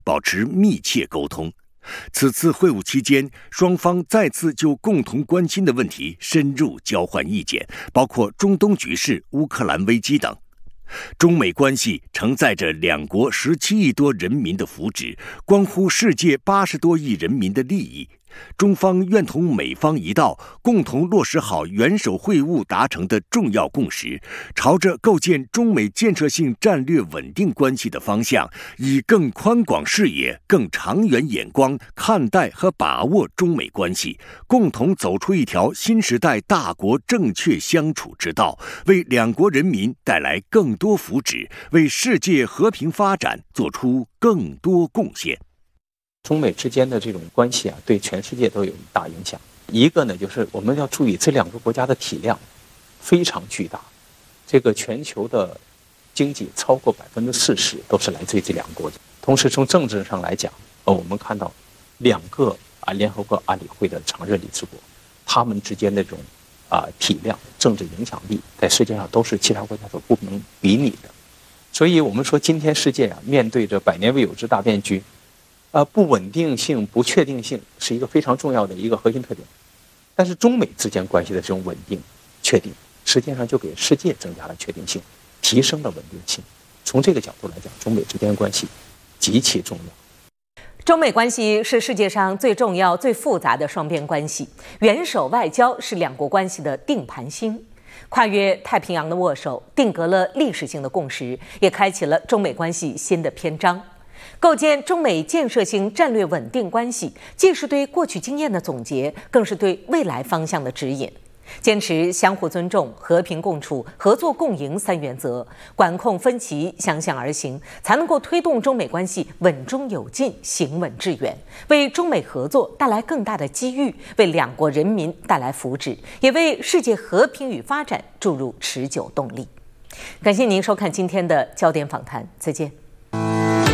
保持密切沟通。此次会晤期间，双方再次就共同关心的问题深入交换意见，包括中东局势、乌克兰危机等。中美关系承载着两国17亿多人民的福祉，关乎世界80多亿人民的利益。中方愿同美方一道，共同落实好元首会晤达成的重要共识，朝着构建中美建设性战略稳定关系的方向，以更宽广视野、更长远眼光看待和把握中美关系，共同走出一条新时代大国正确相处之道，为两国人民带来更多福祉，为世界和平发展做出更多贡献。 中美之间的这种关系啊，对全世界都有大影响。一个呢，就是我们要注意这两个国家的体量非常巨大，这个全球的经济超过40%都是来自于这两个国家。同时，从政治上来讲，我们看到两个联合国安理会的常任理事国，他们之间的这种体量、政治影响力，在世界上都是其他国家所不能比拟的。所以我们说，今天世界啊，面对着100年未有之大变局。不稳定性、不确定性是一个非常重要的一个核心特点，但是中美之间关系的这种稳定、确定，实际上就给世界增加了确定性，提升了稳定性。从这个角度来讲，中美之间关系极其重要。 中美关系是世界上最重要、最复杂的双边关系，元首外交是两国关系的定盘星。跨越太平洋的握手，定格了历史性的共识，也开启了中美关系新的篇章。构建中美建设性战略稳定关系，既是对过去经验的总结，更是对未来方向的指引。坚持相互尊重、和平共处、合作共赢3原则，管控分歧，相向而行，才能够推动中美关系稳中有进、行稳致远，为中美合作带来更大的机遇，为两国人民带来福祉，也为世界和平与发展注入持久动力。感谢您收看今天的焦点访谈，再见。